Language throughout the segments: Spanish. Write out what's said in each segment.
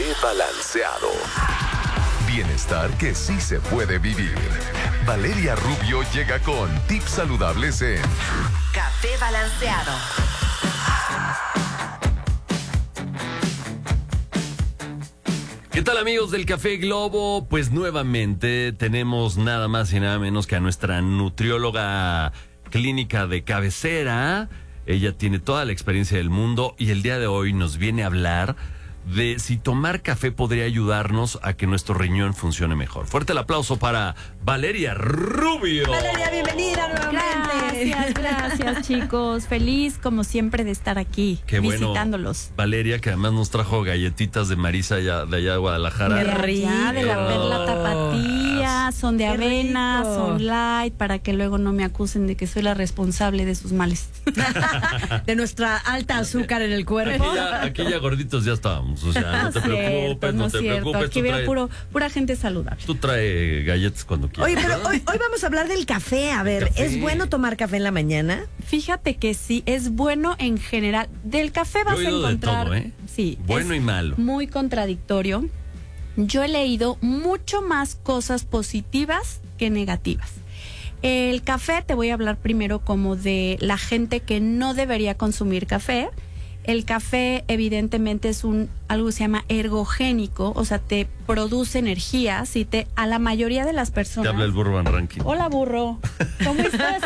balanceado. Bienestar que sí se puede vivir. Valeria Rubio llega con tips saludables en Café Balanceado. ¿Qué tal, amigos del Café Globo? Pues nuevamente tenemos nada más y nada menos que a nuestra nutrióloga clínica de cabecera. Ella tiene toda la experiencia del mundo y el día de hoy nos viene a hablar de si tomar café podría ayudarnos a que nuestro riñón funcione mejor. Fuerte el aplauso para Valeria Rubio. Valeria, bienvenida nuevamente. Gracias, chicos. Feliz, como siempre, de estar aquí. Qué bueno, visitándolos. Valeria, que además nos trajo galletitas de Marisa de allá de Guadalajara. De allá, de la perla tapatía, son de avena, rico. son light, para que luego no me acusen de que soy la responsable de sus males. De nuestra alta azúcar en el cuerpo. Aquí ya gorditos ya estábamos. O sea, no te preocupes, no te preocupes. Aquí veo pura gente saludable. Tú trae galletas cuando quieras. Oye, pero hoy vamos a hablar del café. A ver, Café. ¿es bueno tomar café en la mañana? Fíjate que sí, es bueno en general. Del café vas Yo he a oído de encontrar. todo, ¿eh? Sí. Bueno es y malo. Muy contradictorio. Yo he leído mucho más cosas positivas que negativas. El café, te voy a hablar primero como de la gente que no debería consumir café. El café evidentemente es algo que se llama ergogénico, o sea, te produce energía, a la mayoría de las Te personas. habla el burro Van Ranking. Hola, burro. ¿Cómo estás?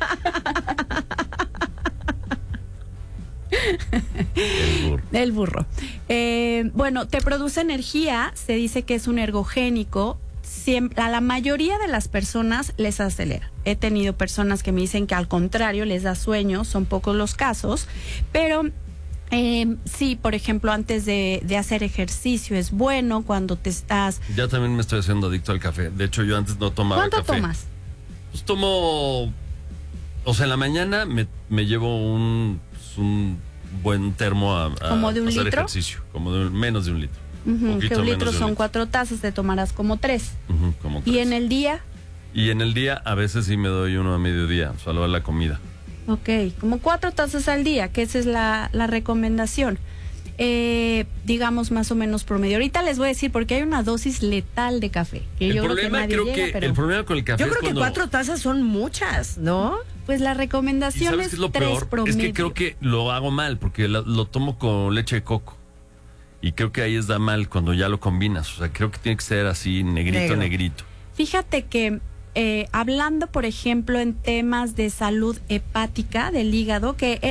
El burro. Bueno, te produce energía, se dice que es un ergogénico. A la mayoría de las personas les acelera. He tenido personas que me dicen que al contrario les da sueño, son pocos los casos, pero sí, por ejemplo, antes de hacer ejercicio es bueno cuando te estás... Ya también me estoy haciendo adicto al café. De hecho, yo antes no tomaba ¿Cuánto café. tomas? Pues tomo... O sea, en la mañana me llevo un buen termo a ¿Como de un hacer litro? ejercicio. Como de menos de un litro. Ujú, que Poquito un litro menos de son litro. 4 tazas, te tomarás como 3. Ujú, como ¿Y 3. en el día? Y en el día a veces sí me doy uno a mediodía, solo a la comida. Ok, como 4 tazas al día, que esa es la recomendación. Digamos más o menos promedio. Ahorita les voy a decir porque hay una dosis letal de café. Que El yo problema, creo que nadie llega, pero el problema con el café Yo es creo que cuando... 4 tazas son muchas, ¿no? pues la ¿Y recomendación sabes es qué es lo 3 peor? promedio. Es que creo que lo hago mal, porque lo tomo con leche de coco. Y creo que ahí da mal cuando ya lo combinas. O sea, creo que tiene que ser así, Negro. negrito. Fíjate que hablando, por ejemplo, en temas de salud hepática del hígado, que